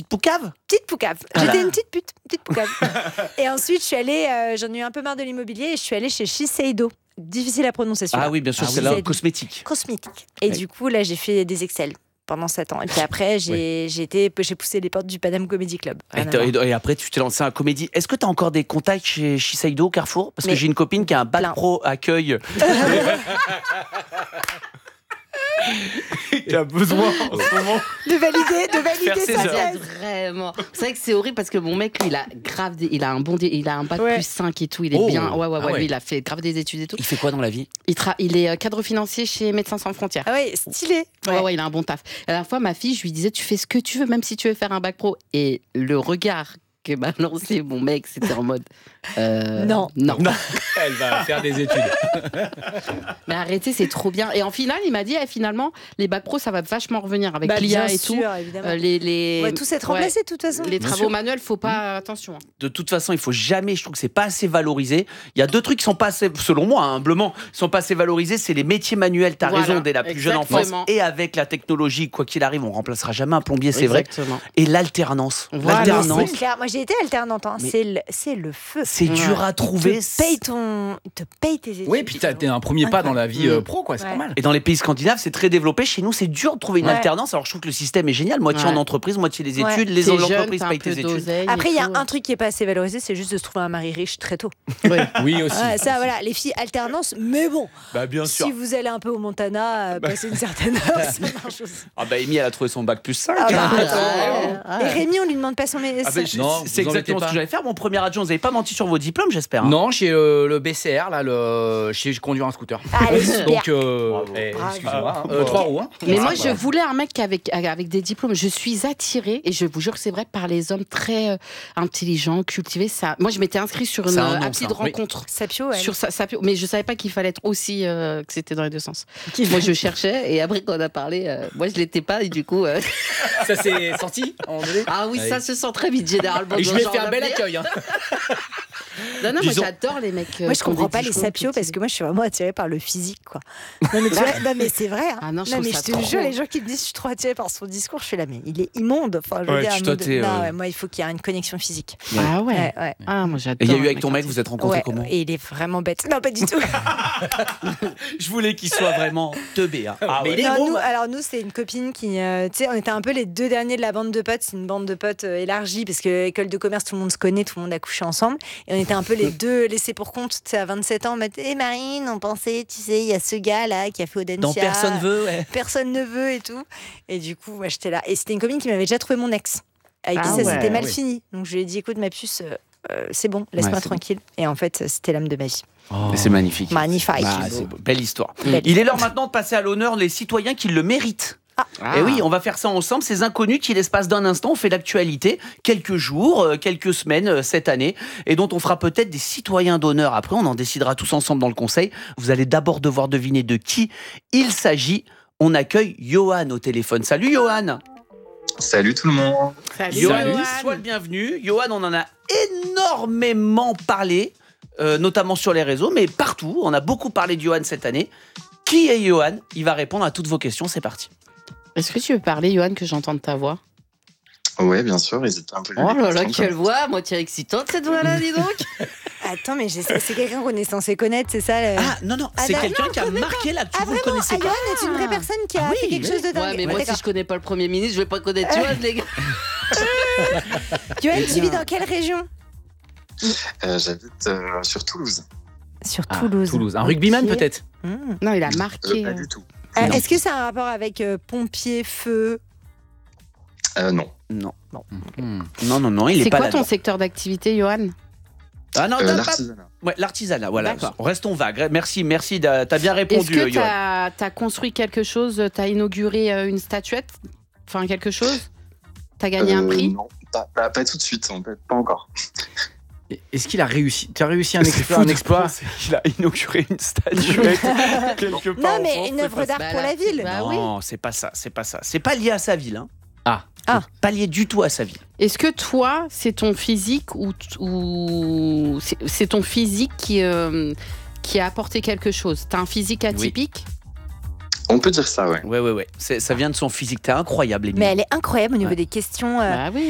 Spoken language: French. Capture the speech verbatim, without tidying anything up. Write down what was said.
poucave. Petite poucave. Ah J'étais là. une petite pute, une petite poucave. Et ensuite, je suis allée, euh, j'en ai eu un peu marre de l'immobilier et je suis allée chez Shiseido. Difficile à prononcer celui-là. Ah oui, bien sûr, Ah c'est oui. là C'est- cosmétique. Cosmétique. Et Oui. du coup, là, j'ai fait des Excel pendant sept ans. Et puis après, j'ai, j'ai, été, j'ai poussé les portes du Paname Comedy Club. Et, Rien à t'as- voir. et après, tu t'es lancé en comédie. Est-ce que tu as encore des contacts chez Shiseido au Carrefour? Parce que Mais j'ai une copine qui a un bac plein. pro accueil. qui a besoin en ce moment. De valider, de Faire valider ses sa heures. thèse. Vraiment. C'est vrai que c'est horrible parce que mon mec, lui, il a grave des- il a un bon dé- il a un bac Ouais. plus cinq et tout, il est Oh. bien. Ouais, ouais, ouais, Ah ouais. lui, il a fait grave des études et tout. Il fait quoi dans la vie? Il, tra- il est euh, cadre financier chez Médecins sans frontières. Ah ouais, stylé. Ouais. ouais, il a un bon taf. La dernière fois, ma fille, je lui disais, tu fais ce que tu veux, même si tu veux faire un bac pro. Et le regard que m'a lancé mon mec, c'était en mode. euh, Non. Non. Non, elle va faire des études. Mais arrêtez, c'est trop bien. Et en finale, il m'a dit, eh, finalement, les bacs pro, ça va vachement revenir avec Bah, l'I A bien et tout. sûr, évidemment. Euh, les, les... On va tous être ouais, remplacés de toute façon. Les Bien travaux sûr. manuels, faut pas. Attention. hein. De toute façon, il faut jamais, je trouve que c'est pas assez valorisé. Il y a deux trucs qui sont pas assez, selon moi, hein, humblement, qui sont pas assez valorisés, c'est les métiers manuels, t'as Voilà, raison, dès la plus jeune enfance. exactement. Et avec la technologie, quoi qu'il arrive, on remplacera jamais un plombier, c'est vrai. Exactement. Et l'alternance. Voilà. L'alternance, C'est clair. Moi, j'ai été alternante. Hein. Mais- C'est, le, c'est le feu. c'est dur Ouais. à Il trouver. te paye ton, il te paye tes études. Oui, puis t'as t'es un premier pas dans la vie euh, pro, quoi. C'est Ouais. pas mal. Et dans les pays scandinaves, c'est très développé. Chez nous, c'est dur de trouver une Ouais. alternance. Alors, je trouve que le système est génial. Moitié Ouais. en entreprise, moitié les Ouais. études. Les T'es jeune, entreprises t'as un payent peu tes études. d'oseille Après, il y et a tout. un truc qui est pas assez valorisé, c'est juste de se trouver un mari riche très tôt. Ouais. Oui, aussi. Ouais, ça, voilà, les filles alternance, mais bon, Bah, bien si vous allez un peu au Montana, euh, passer une certaine heure, ça marche aussi. Ah, bah, Amy, elle a trouvé son bac plus cinq. Ah bah, Ah, attends. ouais. Et Rémi, on lui demande pas son mé- Ah, bah, j'ai- Non, c'est vous embêtez exactement ce pas. que j'allais faire. Mon premier adjoint, vous n'avez pas menti sur vos diplômes, j'espère. hein. Non, chez euh, le B C R, là, le... chez conduire un scooter. Allez, super. Donc, euh, Bravo. eh, Bravo. excusez-moi, hein. Euh, trois roues. Hein. Mais Ah, moi, voilà. je voulais un mec avec, avec des diplômes. Je suis attirée, et je vous jure que c'est vrai, par les hommes très euh, intelligents, cultivés. Ça... Moi, je m'étais inscrite sur une C'est un euh, nom, appli ça. de Oui. rencontre. Sapio, ouais. Sur sa, Sapio. Mais je savais pas qu'il fallait être aussi euh, que c'était dans les deux sens. Moi, je cherchais, et après, quand on a parlé, euh, moi, je l'étais pas, et du coup. euh, Ça s'est sorti à un moment donné. Ah oui, Ouais. ça se sent très vite, généralement. Et je dans lui ai ce fait genre un bel d'affaires. accueil. Hein. Non, non, Disons- moi, j'adore les mecs. euh, Moi, je qui ont comprends des pas les diplômes sapios parce cultivés. que moi, je suis vraiment attirée par le physique, quoi. Non, mais, tu vois, non, mais c'est vrai. Hein. Ah non, je non, trouve mais ça je te trop. jure, les gens qui me disent je suis trop attirée par son discours, je suis là, mais il est immonde. Enfin, je veux Ouais, dire, tu- un toi, mode- t'es, non, euh, ouais, moi, il faut qu'il y ait une connexion physique. Ah ouais. Ouais, ouais. Ah, moi, j'adore. Et il y a eu les avec ton mecs mec, vous êtes rencontrés Ouais, comment? et il est vraiment bête. Non, pas du tout. Je voulais qu'il soit vraiment teubé. Hein. Ah, Mais ouais. il est Non, beau. nous, alors nous, c'est une copine qui, euh, tu sais, on était un peu les deux derniers de la bande de potes. C'est une bande de potes euh, élargie parce que école de commerce, tout le monde se connaît, tout le monde a couché ensemble. Et on était un peu les deux laissés pour compte. Tu sais, à vingt-sept ans, on m'a dit, hé Marine, on pensait, tu sais, il y a ce gars là qui a fait Audencia. Dans Personne veut, ouais. Personne ne veut et tout. Et du coup, moi, j'étais là. Et c'était une copine qui m'avait déjà trouvé mon ex, avec qui Ah ça ouais, s'était mal oui. fini. Donc je lui ai dit, écoute, ma puce, euh, euh, c'est bon, laisse-moi Ouais, c'est tranquille. Et en fait, c'était l'âme de ma vie. Mais c'est magnifique. Magnifique. Ah, c'est beau. Belle histoire. Belle Il est l'heure maintenant de passer à l'honneur les citoyens qui le méritent. Ah. Et oui, on va faire ça ensemble. Ces inconnus qui, l'espace d'un instant, ont fait l'actualité quelques jours, euh, quelques semaines euh, cette année, et dont on fera peut-être des citoyens d'honneur. Après, on en décidera tous ensemble dans le conseil. Vous allez d'abord devoir deviner de qui il s'agit. On accueille Johan au téléphone. Salut Johan. Salut tout le monde. Salut, Johan, Johan. sois le bienvenu. Johan, on en a énormément parlé, euh, notamment sur les réseaux, mais partout. On a beaucoup parlé de Johan cette année. Qui est Johan? Il va répondre à toutes vos questions. C'est parti. Est-ce que tu veux parler, Johan, que j'entende ta voix? Ouais, bien sûr, n'hésitez un peu. Oh là là, quelle voix, moitié excitante cette voix-là, dis donc. Attends, mais j'ai- c'est quelqu'un qu'on est censé connaître, c'est ça le- Ah non, non, Ah, c'est non, quelqu'un non, qui a je connais marqué l'actu. Ah Vous ne vraiment, connaissez ah, pas. Johan est une vraie personne qui a Ah oui, fait quelque chose de dingue. Ouais, mais moi, D'accord. si je connais pas le Premier ministre, je vais pas connaître Johan, les gars. Johan, Eh tu bien. vis dans quelle région? Euh, J'habite euh, sur Toulouse. Sur Ah, Toulouse. Toulouse. Un rugbyman Ok. peut-être. Mmh. Non, il a Euh, marqué. pas euh, du tout. Euh, Non. Est-ce que ça a un rapport avec euh, pompier, feu? Euh, non. Non, Hmm. non, non, non, il est, C'est pas quoi là. ton secteur d'activité, Johan? Ah non, Euh, t'as pas- L'artisanat. Ouais, l'artisanat, voilà. D'accord. Restons vagues. Merci, merci. d'a- T'as bien Est-ce répondu, que euh, Johan. t'as as construit quelque chose? T'as inauguré euh, une statuette? Enfin, quelque chose? T'as gagné un Euh, prix? Non, pas, pas- pas tout de suite, en fait, pas encore. Et- Est-ce qu'il a réussi? Tu as réussi un C'est exploit, fou un de exploit penser qu'il a inauguré une statuette quelque part. Non, en mais France, une c'est œuvre pas d'art Bah, pour là, la ville. bah ça. oui. Non, c'est pas ça, c'est pas ça. C'est pas lié à sa ville. Hein. Ah. Ah. Pas lié du tout à sa ville. Est-ce que toi, c'est ton physique ou, t- ou c'est c'est ton physique qui, euh, qui a apporté quelque chose? T'as un physique atypique? On peut dire ça, ouais. Ouais, ouais, ouais. C'est- Ça vient de son physique. T'es incroyable, Émilie. Mais elle est incroyable au niveau Ouais. des questions. euh, Bah oui.